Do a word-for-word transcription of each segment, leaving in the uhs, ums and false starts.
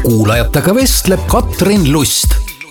kuulajatega vestleb Katrin Lust.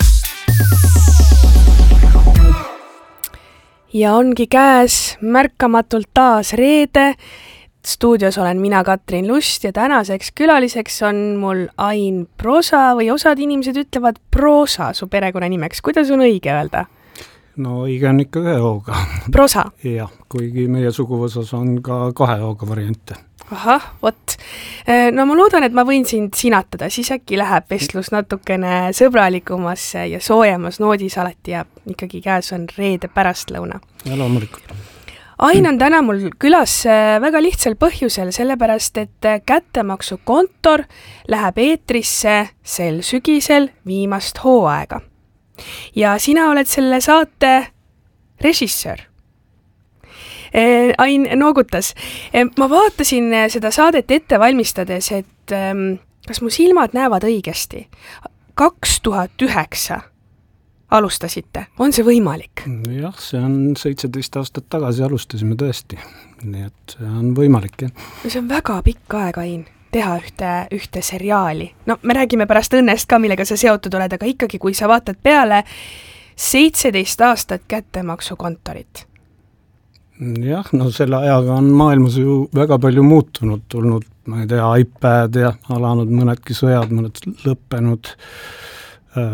Ja ongi käes märkamatult taas reede. Stuudios olen mina, Katrin Lust, ja tänaseks külaliseks on mul Ain Prosa või osad inimesed ütlevad Prosa su perekonna nimeks. Kuidas on õige öelda? No õige on ikka ühe hooga. Prosa? Jah, kuigi meie suguvõsas on ka kahe hooga variante. Ahah, vot. No ma loodan, et ma võin sind sinatada, siis äkki läheb vestlus natukene sõbralikumasse ja soojemas noodis alati ja ikkagi käes on reede pärastlõuna. Ja loomulikult. Ain on täna mul külas väga lihtsal põhjusel, sellepärast, et kättemaksukontor läheb eetrisse sel sügisel viimast hooaega. Ja sina oled selle saate režissöör. Ain noogutas. Ma vaatasin seda saadet ette valmistades, et kas mu silmad näevad õigesti? kaks tuhat üheksa alustasite. On see võimalik? Jah, see on seitseteist aastat tagasi alustasime tõesti. Nii et see on võimalik. Ja. See on väga pikk aeg, Ain, teha ühte, ühte seriaali. No me räägime pärast õnnest ka, millega sa seotud oled, aga ikkagi, kui sa vaatad peale seitseteist aastat kättemaksukontorit. Jah, no selle ajaga on maailmas ju väga palju muutunud, tulnud, ma ei tea, iPad ja alanud mõnedki sõjad, mõned lõppenud, äh,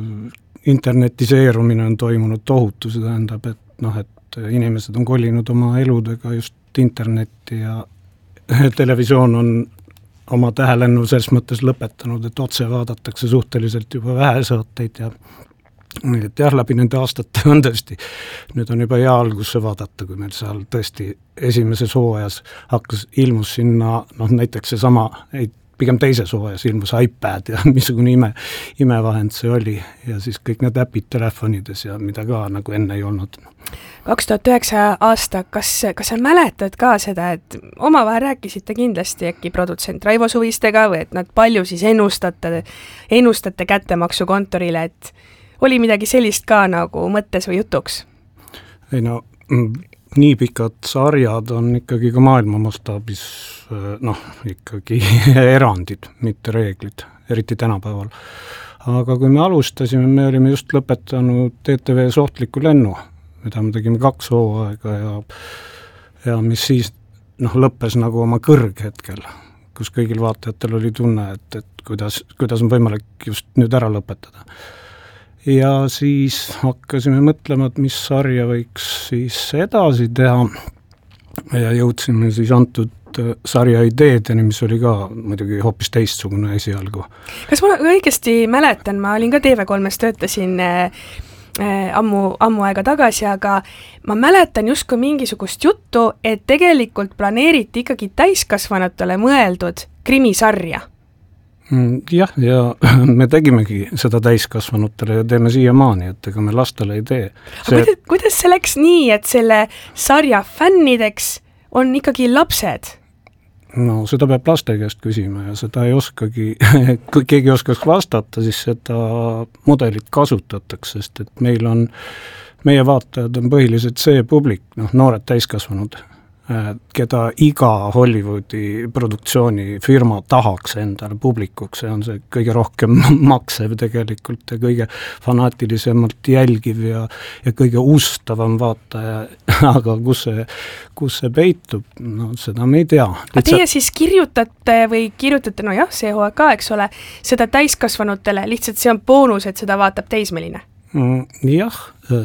internetiseerumine on toimunud tohutu, see tähendab, et noh, et inimesed on kolinud oma eludega just internetti ja televisioon on oma tähelennu selles mõttes lõpetanud, et otse vaadatakse suhteliselt juba vähe saateid ja et jah, läbi nende aastate on tõesti, nüüd on juba hea algusse vaadata, kui meil seal tõesti esimeses hooajas hakkas, ilmus sinna, noh näiteks see sama, ei, pigem teises hooajas ilmus iPad ja missugune ime, imevahend see oli ja siis kõik need äpid telefonides ja mida ka nagu enne ei olnud. kaks tuhat üheksa aasta, kas, kas sa mäletad ka seda, et omavahel rääkisite kindlasti äkki produtsent Raivo Suvistega või et nad palju siis ennustate, ennustate kättemaksukontorile, et oli midagi sellist ka nagu mõttes või jutuks? Ei no, nii pikad sarjad on ikkagi ka maailma mastaabis, noh, ikkagi erandid, mitte reeglid, eriti tänapäeval. Aga kui me alustasime, me olime just lõpetanud T T V Sohtliku lennu, mida me tegime kaks hooaega ja, ja mis siis noh, lõppes nagu oma kõrghetkel, kus kõigil vaatajatel oli tunne, et, et kuidas, kuidas on võimalik just nüüd ära lõpetada. Ja siis hakkasime mõtlema, et mis sarja võiks siis edasi teha ja jõudsime siis antud sarja ideedeni, mis oli ka muidugi hoopis teistsugune esialgu. Kas ma õigesti mäletan, ma olin ka T V kolmes töötasin äh, ammu, ammu aega tagasi, aga ma mäletan justkui mingisugust juttu, et tegelikult planeeriti ikkagi täiskasvanutele mõeldud krimisarja. Jah, ja me tegimegi seda täiskasvanutele ja teeme siiamaani, et ega me lastele ei tee. See... Kuidas, kuidas see läks nii, et selle sarja fännideks on ikkagi lapsed? No seda peab laste käest küsima ja seda ei oskagi, kui keegi oskaks vastata, siis seda mudelit kasutatakse, sest et meil on, meie vaatajad on põhiliselt see publik, noh, noored täiskasvanud, keda iga Hollywoodi produktsioonifirma tahaks endale publikuks, see on see kõige rohkem maksev tegelikult ja kõige fanaatilisemalt jälgiv ja, ja kõige ustavam vaataja, aga kus see, kus see peitub, no seda me ei tea. Aga teie siis kirjutate või kirjutate, no jah, see hooaeg ka, eks ole, seda täiskasvanutele, lihtsalt see on boonus, et seda vaatab teismeline? Mm, jah,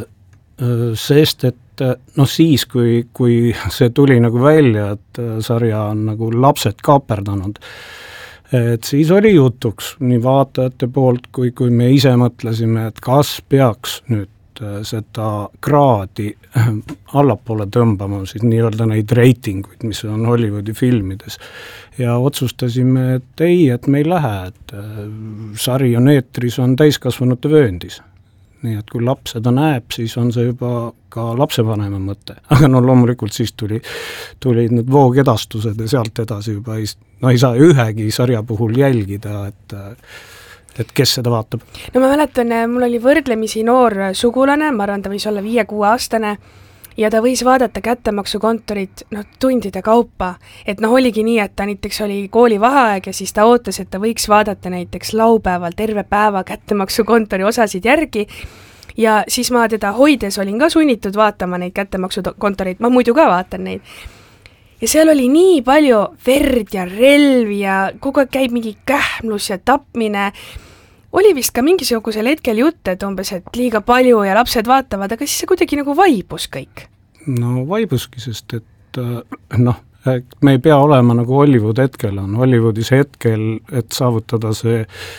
sest et no siis, kui, kui see tuli nagu välja, et sarja on nagu lapsed kaaperdanud, et siis oli jutuks nii vaatajate poolt, kui, kui me ise mõtlesime, et kas peaks nüüd seda kraadi allapoole tõmbama, siis nii-öelda neid reitinguid, mis on Hollywoodi filmides. Ja otsustasime, et ei, et me ei lähe, et sari on eetris, on täiskasvanute vööndis. Nii et kui laps seda näeb, siis on see juba ka lapsevanema mõte. Aga no loomulikult siis tuli, tuli need voogedastused ja sealt edasi juba ei, no ei saa ühegi sarja puhul jälgida, et, et kes seda vaatab. No ma mäletan, mul oli võrdlemisi noor sugulane, ma arvan, ta võis olla viie-kuue aastane ja ta võis vaadata kättemaksukontorit noh, tundide kaupa, et noh, oligi nii, et ta näiteks oli koolivaheaeg ja siis ta ootas, et ta võiks vaadata näiteks laupäeval terve päeva kättemaksukontori osasid järgi ja siis ma teda hoides olin ka sunnitud vaatama neid kättemaksukontoreid, ma muidu ka vaatan neid. Ja seal oli nii palju verd ja relvi ja kogu aeg käib mingi kähmlus ja tapmine. Oli vist ka mingisugusel hetkel jutt, et umbes, et liiga palju ja lapsed vaatavad, aga siis see kuidagi nagu vaibus kõik. No vaibuski, sest et noh, me ei pea olema nagu Hollywood hetkel on. Hollywoodis hetkel, et saavutada see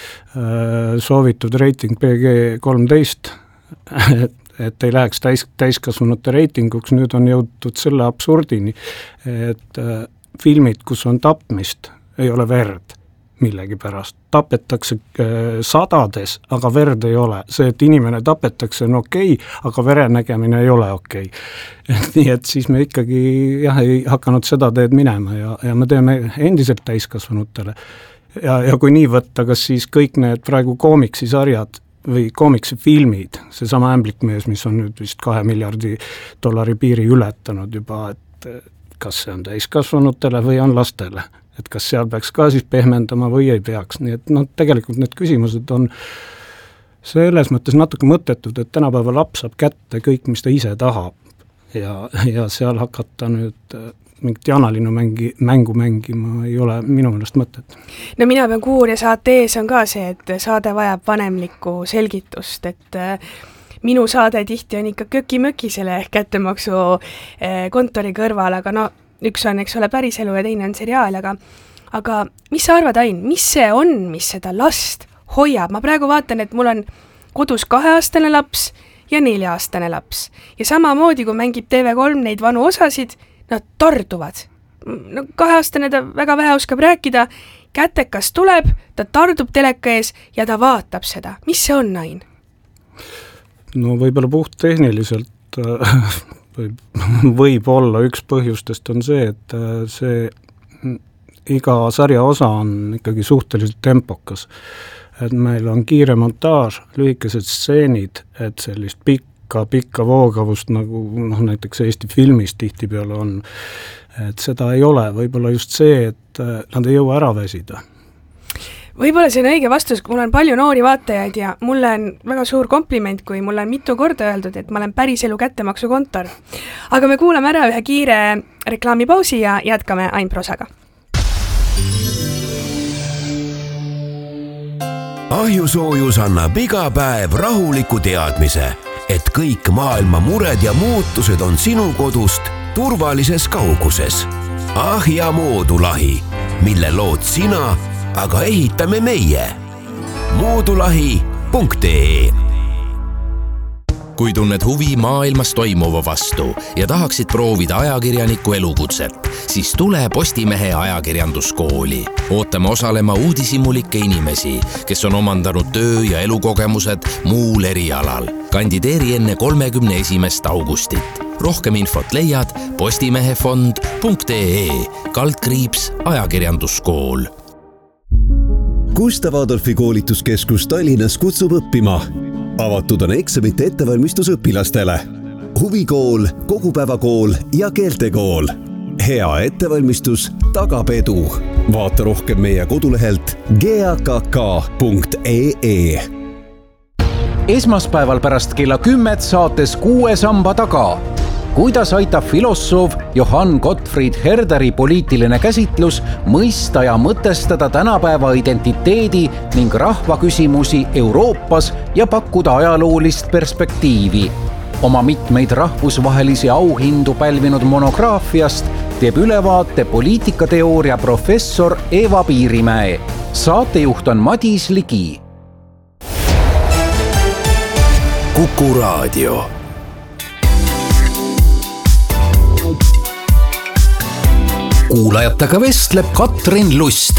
äh, soovitud reiting P G kolmteist, et, et ei läheks täis, täiskasvanute reitinguks, nüüd on jõutud selle absurdini, et äh, filmid, kus on tapmist, ei ole verd millegi pärast. Tapetakse äh, sadades, aga verd ei ole. See, et inimene tapetakse, on okei, aga vere nägemine ei ole okei. Nii et siis me ikkagi jah, ei hakanud seda teed minema ja, ja me teeme endiselt täiskasvanutele. Ja, ja kui nii võtta, kas siis kõik need praegu koomiksisarjad või koomiksifilmid, see sama Ämblikmees, mis on nüüd vist kahe miljardi dollari piiri ületanud juba, et kas see on täiskasvanutele või on lastele. Et kas seal peaks ka siis pehmendama või ei peaks, nii et noh, tegelikult need küsimused on selles mõttes natuke mõttetud, et tänapäeva laps saab kätte kõik, mis ta ise tahab ja, ja seal hakata nüüd mingit Jaanalinu mängi, mängu mängima ei ole minu meelest mõtet. No mina pean kuulja saate ees on ka see, et saade vajab vanemlikku selgitust, et minu saade tihti on ikka köki-möki selle kättemaksu kontori kõrval, aga no üks on, eks ole, päris elu ja teine on seriaal, aga, aga mis sa arvad, Ain, mis see on, mis seda last hoiab? Ma praegu vaatan, et mul on kodus kaheaastane laps ja nelja-aastane laps. Ja samamoodi, kui mängib T V kolm neid vanu osasid, nad tarduvad. No, kaheaastane ta väga vähe oskab rääkida, kätekas tuleb, ta tardub teleka ees ja ta vaatab seda. Mis see on, Ain? No võib-olla puht tehniliselt võib, võib olla üks põhjustest on see, et see iga sarja osa on ikkagi suhteliselt tempokas. Et meil on kiire montaaž, lühikesed stseenid, et sellist pikka, pikka voogavust nagu noh, näiteks Eesti filmis tihtipeale on, et seda ei ole, võib-olla just see, et nad ei jõua ära väsida. Võib-olla see on õige vastus, mul on palju noori vaatajaid ja mulle on väga suur kompliment, kui mulle on mitu korda öeldud, et ma olen päris elu kättemaksukontor. Aga me kuulame ära ühe kiire reklaamipausi ja jätkame Ain Prosaga. Ahjusoojus annab iga päev rahuliku teadmise, et kõik maailma mured ja muutused on sinu kodust turvalises kauguses. Ahja moodulahi, mille lood sina, aga ehitame meie. moodulahi punkt ee. Kui tunned huvi maailmas toimuva vastu ja tahaksid proovida ajakirjaniku elukutset, siis tule Postimehe ajakirjanduskooli. Ootame osalema uudishimulike inimesi, kes on omandanud töö- ja elukogemused muul erialal. Kandideeri enne kolmekümne esimest augustit. Rohkem infot leiad postimehefond punkt ee, kaldkriips ajakirjanduskool. Gustav Adolfi koolituskeskus Tallinnas kutsub õppima. Avatud on eksamite ettevalmistus õpilastele. Huvikool, kogupäevakool ja keeltekool. Hea ettevalmistus tagab edu. Vaata rohkem meie kodulehelt g a k k punkt ee. Esmaspäeval pärast kella kümmet saates Kuue samba taga. Kuidas aitab filosoof Johann Gottfried Herderi poliitiline käsitlus mõista ja mõtestada tänapäeva identiteedi ning rahvaküsimusi Euroopas ja pakkuda ajaloolist perspektiivi. Oma mitmeid rahvusvahelisi auhindu pälvinud monograafiast teeb ülevaate poliitikateooria professor Eva Piirimäe. Saatejuht on Madis Ligi. Kuku Raadio. Kuulajatega vestleb Katrin Lust.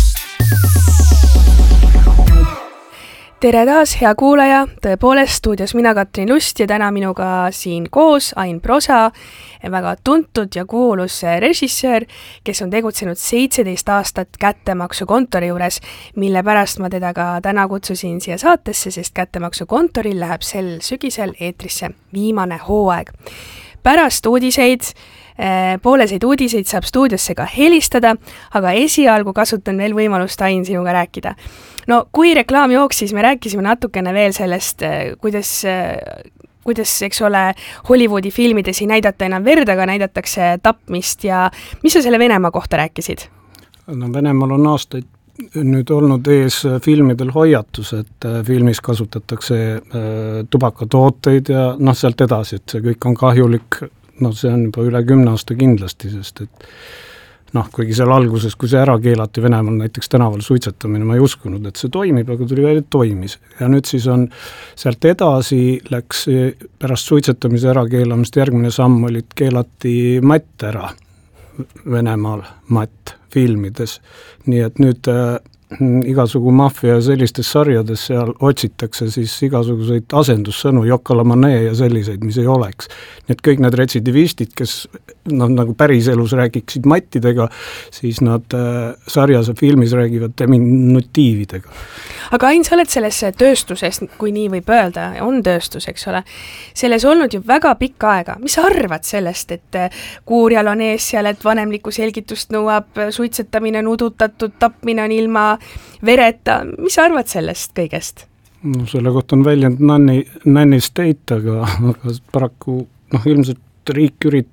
Tere taas, hea kuulaja, tõepoolest stuudios mina Katrin Lust ja täna minuga siin koos Ain Prosa, väga tuntud ja kuulus režissöör, kes on tegutsenud seitseteist aastat kättemaksukontori juures, mille pärast ma teda ka täna kutsusin siia saatesse, sest kättemaksukontoril läheb sel sügisel eetrisse viimane hooaeg. pärast uudiseid, pooleseid uudiseid saab stuudiosse ka helistada, aga esialgu kasutan veel võimalust, Ain, sinuga rääkida. No kui reklaam jooksis, me rääkisime natukene veel sellest, kuidas, kuidas, eks ole, Hollywoodi filmides ei näidata enam verd, aga näidatakse tapmist ja mis sa selle Venemaa kohta rääkisid? No Venemaal on aastaid nüüd olnud ees filmidel hoiatus, et filmis kasutatakse tubakatooteid ja noh, sealt edasi, et see kõik on kahjulik. No see on juba üle kümne aasta kindlasti, sest et noh, kuigi seal alguses, kui see ära keelati Venemaal näiteks tänaval suitsetamine, ma ei uskunud, et see toimib, aga tuli välja, et toimis. Ja nüüd siis on sealt edasi läks pärast suitsetamise ära keelamist, järgmine samm oli, et keelati matt ära Venemaal, matt filmides. Nii et nüüd äh, igasugu maffia ja sellistes sarjades seal otsitakse siis igasuguseid asendussõnu, jokalamane ja selliseid, mis ei oleks. Nii et kõik need retsidivistid, kes noh, nagu päriselus räägiksid mattidega, siis nad äh, sarjas ja filmis räägivad diminutiividega. Aga Ain, sa oled selles tööstuses, kui nii võib öelda, on tööstus, eks ole, selles olnud ju väga pikka aega. Mis sa arvad sellest, et kuurjal on ees seal, et vanemlikku selgitust nõuab, suitsetamine on udutatud, tapmine on ilma vereta, mis sa arvad sellest kõigest? No selle kohta on väljend nanny, nanny state, aga, aga paraku noh, ilmselt riik üritab